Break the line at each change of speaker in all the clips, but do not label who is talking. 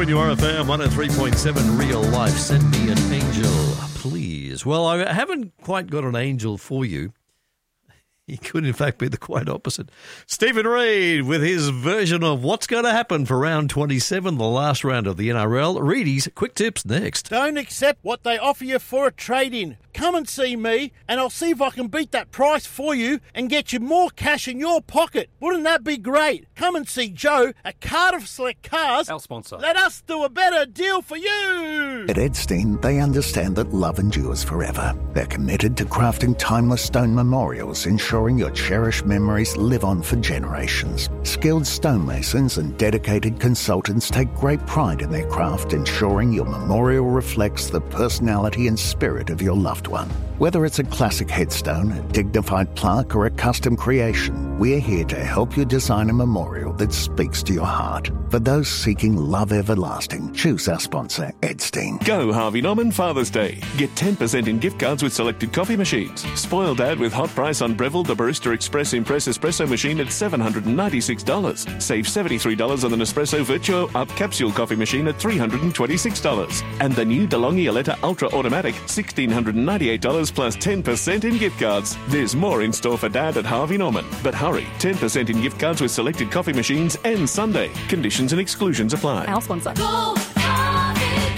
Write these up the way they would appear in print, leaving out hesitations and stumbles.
2NURFM 103.7 Real Life. Send me an angel, please. Well, I haven't quite got an angel for you. He could, in fact, be the quite opposite. Stephen Reid with his version of what's going to happen for round 27, the last round of the NRL. Reedy's quick tips next.
Don't accept what they offer you for a trade-in. Come and see me, and I'll see if I can beat that price for you and get you more cash in your pocket. Wouldn't that be great? Come and see Joe at Cardiff Select Cars.
Our sponsor.
Let us do a better deal for you.
At Edstein, they understand that love endures forever. They're committed to crafting timeless stone memorials, ensuring your cherished memories live on for generations. Skilled stonemasons and dedicated consultants take great pride in their craft, ensuring your memorial reflects the personality and spirit of your loved one. Whether it's a classic headstone, a dignified plaque, or a custom creation, we're here to help you design a memorial that speaks to your heart. For those seeking love everlasting, choose our sponsor, Edstein.
Go Harvey Norman Father's Day. Get 10% in gift cards with selected coffee machines. Spoil Dad with hot price on Breville the Barista Express Impress Espresso machine at $796. Save $73 on the Nespresso Virtuo Up Capsule coffee machine at $326. And the new DeLonghi Aletta Ultra Automatic, $1,698 plus 10% in gift cards. There's more in store for Dad at Harvey Norman. But hurry, 10% in gift cards with selected coffee machines and Sunday. Conditions and exclusions apply.
Our sponsor.
Go, Harvey,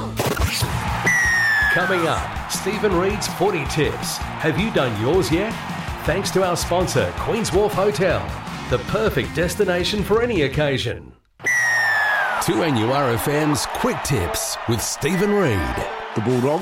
go!
Coming up, Stephen Reid's Footy Tips. Have you done yours yet? Thanks to our sponsor, Queen's Wharf Hotel, the perfect destination for any occasion.
2NURFM's Quick Tips with Stephen Reid.
The Bulldogs